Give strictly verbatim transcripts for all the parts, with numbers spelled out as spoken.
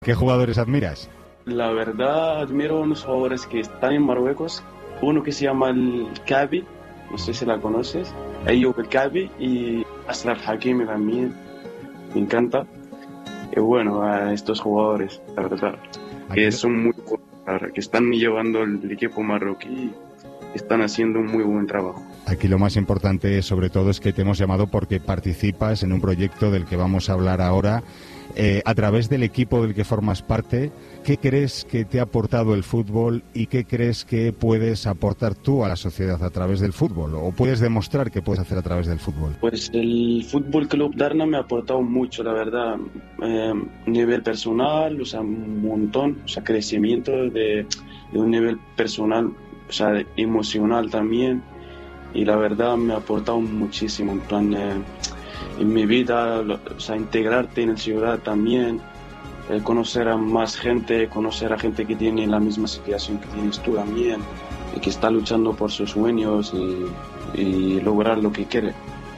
¿Qué jugadores admiras? La verdad, admiro unos jugadores que están en Marruecos. Uno que se llama el Kabi, no sé si la conoces. Ayoub el Kabi y Ashraf Hakimi también. Me encanta. Y bueno, a estos jugadores, la verdad, que Aquí... son muy buenos, que están llevando el equipo marroquí, están haciendo un muy buen trabajo. Aquí lo más importante, sobre todo, es que te hemos llamado porque participas en un proyecto del que vamos a hablar ahora. Eh, a través del equipo del que formas parte, ¿qué crees que te ha aportado el fútbol y qué crees que puedes aportar tú a la sociedad a través del fútbol? ¿O puedes demostrar que puedes hacer a través del fútbol? Pues el Fútbol Club Darna me ha aportado mucho, la verdad. Eh, nivel personal, o sea, un montón, o sea, crecimiento de, de un nivel personal, o sea, emocional también. Y la verdad me ha aportado muchísimo, en plan... Eh, en mi vida, o sea, integrarte en la ciudad también, eh, conocer a más gente, conocer a gente que tiene la misma situación que tienes tú también, y que está luchando por sus sueños y, y lograr lo que quiere.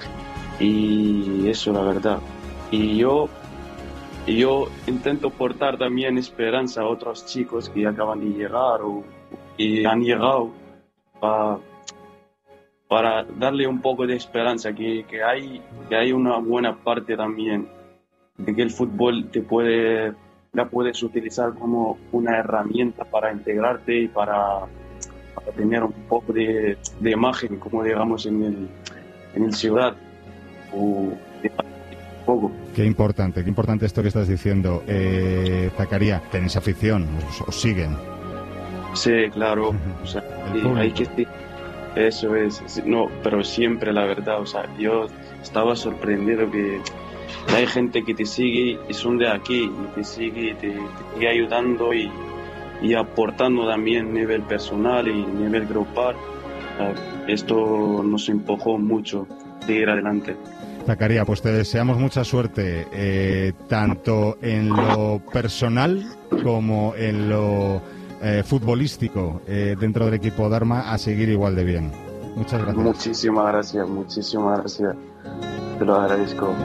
Y eso, la verdad. Y yo, y yo intento portar también esperanza a otros chicos que acaban de llegar o y han llegado para... para darle un poco de esperanza, que, que, hay, que hay una buena parte también de que el fútbol te puede, la puedes utilizar como una herramienta para integrarte y para, para tener un poco de, de imagen, como digamos en el, en el ciudad. O de, un poco. Qué importante, qué importante esto que estás diciendo. Eh, Zacarías, ¿tenéis afición? ¿Os, os siguen? Sí, claro. O sea, hay que... Eso es, no, pero siempre la verdad, o sea, yo estaba sorprendido que hay gente que te sigue y son de aquí, y te sigue y te, te sigue ayudando y, y aportando también a nivel personal y nivel grupal. Esto nos empujó mucho de ir adelante. Zacarías, pues te deseamos mucha suerte, eh, tanto en lo personal como en lo... Eh, futbolístico eh, dentro del equipo Darma, a seguir igual de bien. Muchas gracias. Muchísimas gracias, muchísimas gracias. Te lo agradezco.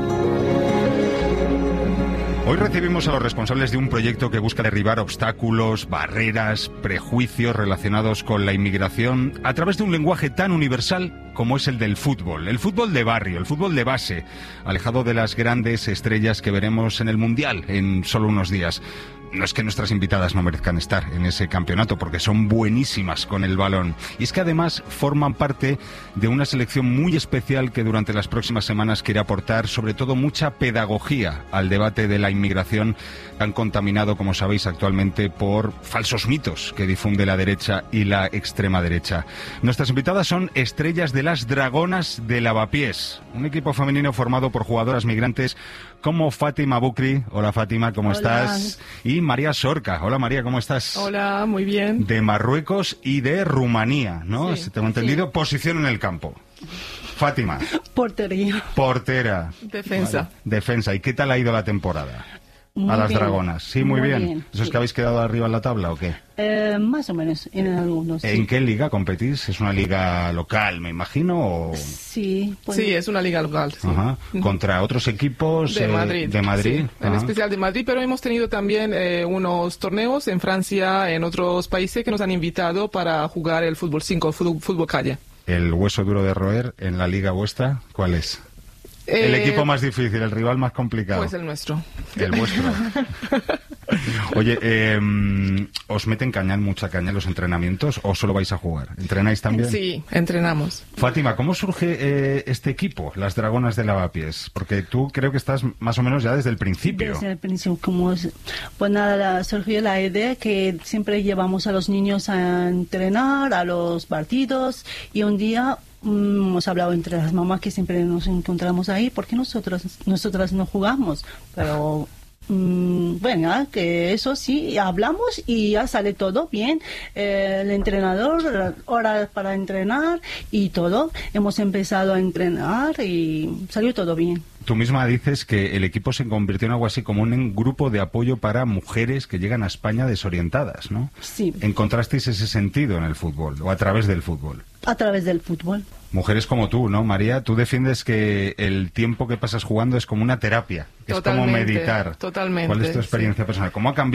Hoy recibimos a los responsables de un proyecto que busca derribar obstáculos, barreras, prejuicios relacionados con la inmigración a través de un lenguaje tan universal como es el del fútbol. El fútbol de barrio, el fútbol de base, alejado de las grandes estrellas que veremos en el Mundial en solo unos días. No es que nuestras invitadas no merezcan estar en ese campeonato, porque son buenísimas con el balón. Y es que además forman parte de una selección muy especial que durante las próximas semanas quiere aportar sobre todo mucha pedagogía al debate de la inmigración, tan contaminado, como sabéis, actualmente por falsos mitos que difunde la derecha y la extrema derecha. Nuestras invitadas son estrellas de las Dragonas de Lavapiés, un equipo femenino formado por jugadoras migrantes como Fátima Bukri. Hola Fátima, ¿cómo Hola. estás? Y María Sorca. Hola María, ¿cómo estás? Hola, muy bien. De Marruecos y de Rumanía, ¿no? Sí, Si tengo entendido, sí. Posición en el campo. Fátima. Portería. Portera. Defensa. Vale. Defensa. ¿Y qué tal ha ido la temporada? Muy a las bien. Dragonas. Sí, muy, Muy bien. bien, ¿Eso es sí. que habéis quedado arriba en la tabla o qué? Eh, más o menos, en algunos. ¿En sí. qué liga competís? ¿Es una liga local, me imagino? O... Sí, pues, Sí, es una liga local. Sí. Ajá. ¿Contra otros equipos De eh, Madrid. de Madrid? Sí, en Ajá. especial de Madrid, pero hemos tenido también eh, unos torneos en Francia, en otros países que nos han invitado para jugar el fútbol cinco, fútbol, fútbol calle. ¿El hueso duro de roer en la liga vuestra cuál es? El Eh, equipo más difícil, el rival más complicado. Pues el nuestro. El vuestro. Oye, eh, ¿os meten caña, mucha caña en los entrenamientos o solo vais a jugar? ¿Entrenáis también? Sí, entrenamos. Fátima, ¿cómo surge eh, este equipo, las Dragonas de Lavapiés? Porque tú creo que estás más o menos ya desde el principio. Desde el principio, como es- pues nada, la- surgió la idea que siempre llevamos a los niños a entrenar, a los partidos, y un día mm, hemos hablado entre las mamás que siempre nos encontramos ahí, porque nosotros, nosotras no jugamos, pero... Mm, bueno, que eso sí, hablamos y ya sale todo bien. Eh, el entrenador, horas para entrenar y todo. Hemos empezado a entrenar y salió todo bien. Tú misma dices que el equipo se convirtió en algo así como un grupo de apoyo para mujeres que llegan a España desorientadas, ¿no? Sí, ¿Encontrasteis ese sentido en el fútbol o a través del fútbol? a través del fútbol. Mujeres como tú, ¿no, María? Tú defiendes que el tiempo que pasas jugando es como una terapia, que es como Totalmente, meditar. totalmente, ¿Cuál es tu sí. experiencia personal? ¿Cómo ha cambiado